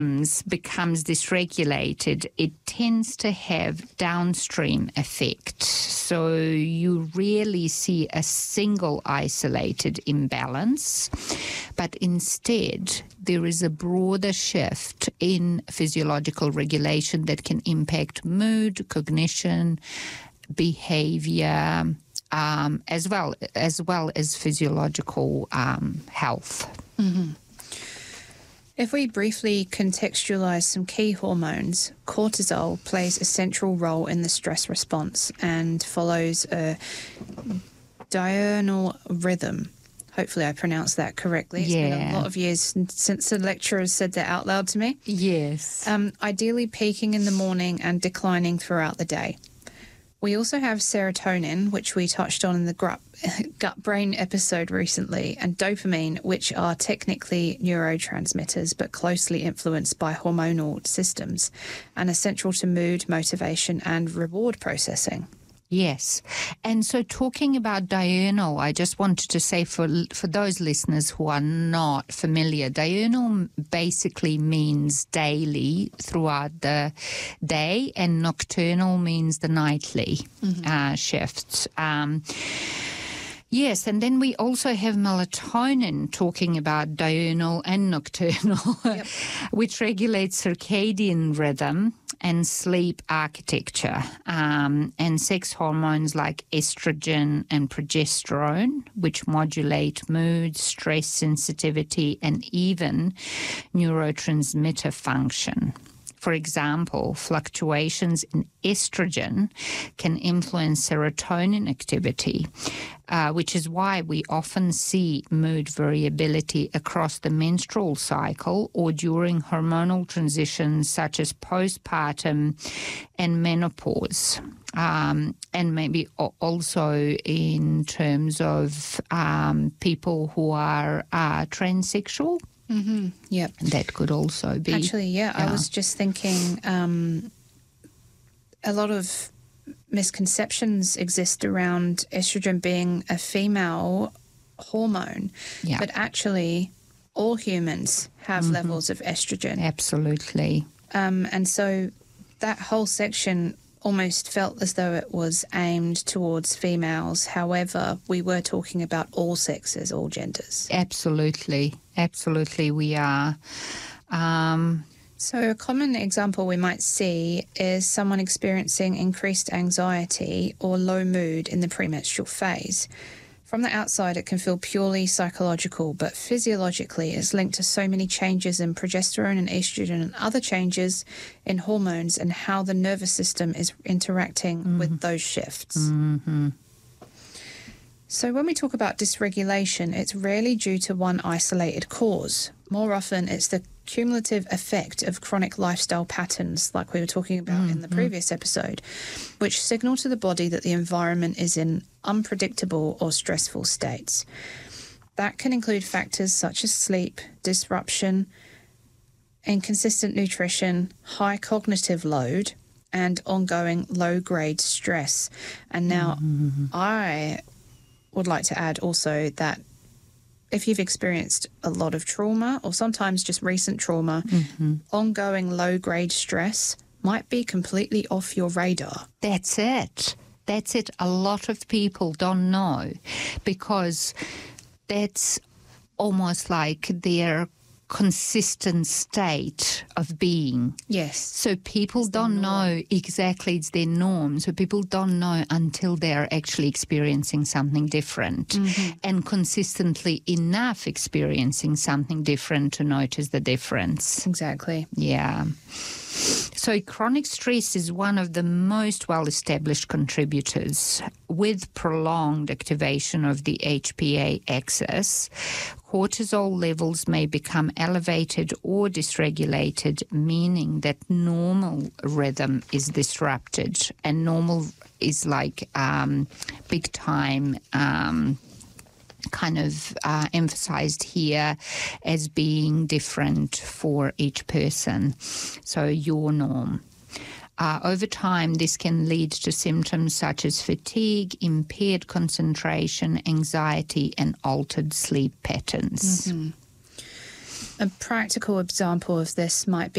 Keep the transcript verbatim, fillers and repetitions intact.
becomes dysregulated, it tends to have downstream effect. So you rarely see a single isolated imbalance, but instead there is a broader shift in physiological regulation that can impact mood, cognition, behavior, um, as well as well as physiological um, health. Mm-hmm. If we briefly contextualize some key hormones, cortisol plays a central role in the stress response and follows a diurnal rhythm. Hopefully I pronounced that correctly. It's yeah. been a lot of years since the lecturer said that out loud to me. Yes. Um, ideally peaking in the morning and declining throughout the day. We also have serotonin, which we touched on in the gut, gut-brain episode recently, and dopamine, which are technically neurotransmitters but closely influenced by hormonal systems and essential to mood, motivation, and reward processing. Yes. And so talking about diurnal, I just wanted to say for for those listeners who are not familiar, diurnal basically means daily throughout the day, and nocturnal means the nightly mm-hmm. uh, shifts. Um, Yes, and then we also have melatonin talking about diurnal and nocturnal, yep. which regulates circadian rhythm and sleep architecture, um, and sex hormones like estrogen and progesterone, which modulate mood, stress sensitivity, and even neurotransmitter function. For example, fluctuations in estrogen can influence serotonin activity, uh, which is why we often see mood variability across the menstrual cycle or during hormonal transitions such as postpartum and menopause. Um, and maybe also in terms of um, people who are uh, transsexual. Mm-hmm. Yep. That could also be. Actually, yeah, yeah. I was just thinking um, a lot of misconceptions exist around estrogen being a female hormone, yeah. but actually all humans have mm-hmm. levels of estrogen. Absolutely. Um, and so that whole section almost felt as though it was aimed towards females. However, we were talking about all sexes, all genders. Absolutely. Absolutely, we are. Um, so a common example we might see is someone experiencing increased anxiety or low mood in the premenstrual phase. From the outside, it can feel purely psychological, but physiologically it's linked to so many changes in progesterone and estrogen and other changes in hormones and how the nervous system is interacting mm-hmm. with those shifts. Mm-hmm. So when we talk about dysregulation, it's rarely due to one isolated cause. More often, it's the cumulative effect of chronic lifestyle patterns, like we were talking about mm-hmm. in the previous episode, which signal to the body that the environment is in unpredictable or stressful states. That can include factors such as sleep, disruption, inconsistent nutrition, high cognitive load, and ongoing low-grade stress. And now mm-hmm. I would like to add also that if you've experienced a lot of trauma or sometimes just recent trauma, mm-hmm. ongoing low-grade stress might be completely off your radar. That's it. That's it. A lot of people don't know because that's almost like their consistent state of being. Yes. So people it's don't know exactly it's their norm. So people don't know until they're actually experiencing something different mm-hmm. and consistently enough experiencing something different to notice the difference. Exactly. Yeah. So chronic stress is one of the most well-established contributors. With prolonged activation of the H P A axis, cortisol levels may become elevated or dysregulated, meaning that normal rhythm is disrupted. And normal is like um, big time um kind of uh, emphasized here as being different for each person. So your norm. Uh, over time, this can lead to symptoms such as fatigue, impaired concentration, anxiety, and altered sleep patterns. Mm-hmm. A practical example of this might be